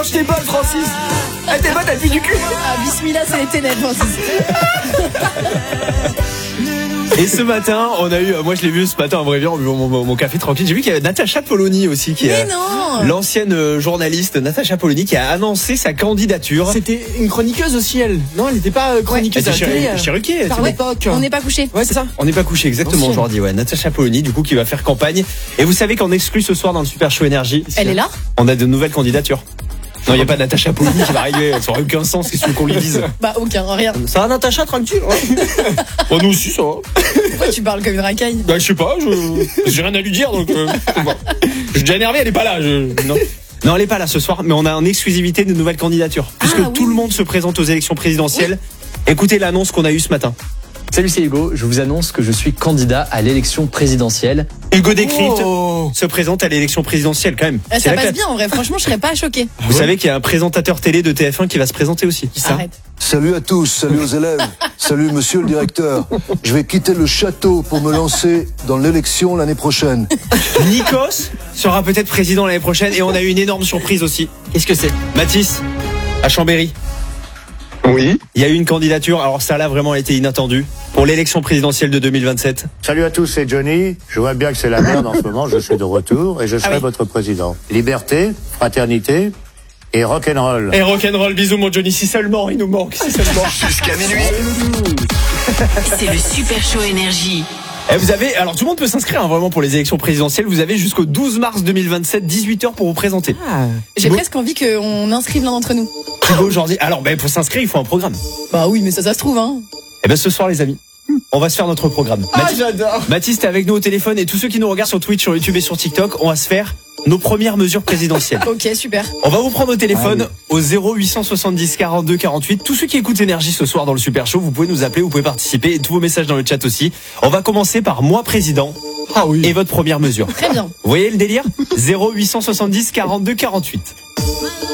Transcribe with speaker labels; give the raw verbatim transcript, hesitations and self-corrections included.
Speaker 1: Je t'ai bonne, Francis. Elle t'es bonne, elle pue du cul.
Speaker 2: Ah, bismillah, c'est les ténèbres, Francis.
Speaker 1: Et ce matin, on a eu, moi je l'ai vu ce matin en vrai bien, mon, mon, mon café tranquille. J'ai vu qu'il y a Natacha Polony aussi, qui est
Speaker 2: non.
Speaker 1: l'ancienne journaliste Natacha Polony, qui a annoncé sa candidature.
Speaker 3: C'était une chroniqueuse aussi, elle. Non, elle n'était pas chroniqueuse à la télé.
Speaker 1: Chez Ruquier.
Speaker 2: Par l'époque. On n'est pas couché.
Speaker 3: Ouais, c'est ça.
Speaker 1: On n'est pas couché, exactement, aujourd'hui. Ouais, Natacha Polony, du coup, qui va faire campagne. Et vous savez qu'en exclu ce soir dans le Super Show Énergie,
Speaker 2: Elle est là.
Speaker 1: On a de nouvelles candidatures. Non, il n'y a pas Natacha Polony qui va arriver, ça n'aurait aucun sens, qu'est-ce qu'on lui dise?
Speaker 2: Bah, aucun, rien.
Speaker 1: Ça va, Natacha, tranquille? Bon, nous aussi, ça va.
Speaker 2: Pourquoi tu parles comme une racaille?
Speaker 1: Bah, je sais pas, je... j'ai rien à lui dire, donc. Euh... Bon. Je suis déjà énervé, elle est pas là. Je... Non. Non, elle est pas là ce soir, mais on a en exclusivité de nouvelles candidatures. Puisque
Speaker 2: ah,
Speaker 1: tout
Speaker 2: oui.
Speaker 1: le monde se présente aux élections présidentielles. Oui. Écoutez l'annonce qu'on a eue ce matin.
Speaker 4: Salut, c'est Hugo. Je vous annonce que je suis candidat à l'élection présidentielle.
Speaker 1: Hugo Décrypte
Speaker 3: oh.
Speaker 1: se présente à l'élection présidentielle quand même.
Speaker 2: Ah, ça passe bien en vrai, franchement, je serais pas choquée.
Speaker 1: Vous savez qu'il y a un présentateur télé de T F un qui va se présenter aussi. Qui ça?
Speaker 2: Arrête.
Speaker 5: Salut à tous, salut aux élèves, salut monsieur le directeur. Je vais quitter le château pour me lancer dans l'élection l'année prochaine.
Speaker 1: Nikos sera peut-être président l'année prochaine et on a eu une énorme surprise aussi. Qu'est-ce que c'est? Mathis, à Chambéry.
Speaker 6: Oui.
Speaker 1: Il y a eu une candidature, alors ça là vraiment été inattendu, pour l'élection présidentielle de deux mille vingt-sept.
Speaker 7: Salut à tous, c'est Johnny. Je vois bien que c'est la merde en ce moment, je suis de retour et je serai ah oui. votre président. Liberté, fraternité et rock'n'roll.
Speaker 1: Et rock'n'roll, bisous mon Johnny, si seulement il nous manque, si seulement.
Speaker 6: Jusqu'à minuit.
Speaker 8: C'est le Super Show Énergie.
Speaker 1: Et vous avez, alors tout le monde peut s'inscrire hein, vraiment pour les élections présidentielles. Vous avez jusqu'au douze mars deux mille vingt-sept, dix-huit heures pour vous présenter.
Speaker 2: Ah, j'ai Thibaut. presque envie qu'on inscrive l'un d'entre nous.
Speaker 1: Thibaut aujourd'hui. Alors ben, pour s'inscrire, il faut un programme.
Speaker 2: Bah oui, mais ça, ça se trouve. Hein.
Speaker 1: Et ben ce soir les amis, on va se faire notre programme.
Speaker 3: Ah,
Speaker 1: Mathis,
Speaker 3: j'adore.
Speaker 1: Mathis, t'es avec nous au téléphone et tous ceux qui nous regardent sur Twitch, sur YouTube et sur TikTok, on va se faire nos premières mesures présidentielles.
Speaker 2: Ok, super.
Speaker 1: On va vous prendre au téléphone ah, oui. au zéro huit cent soixante-dix quarante-deux quarante-huit. Tous ceux qui écoutent Énergie ce soir dans le Super Show, vous pouvez nous appeler, vous pouvez participer et tous vos messages dans le chat aussi. On va commencer par moi président.
Speaker 3: Ah oui.
Speaker 1: Et votre première mesure.
Speaker 2: Très bien.
Speaker 1: Vous voyez le délire? zéro huit cent soixante-dix quarante-deux quarante-huit.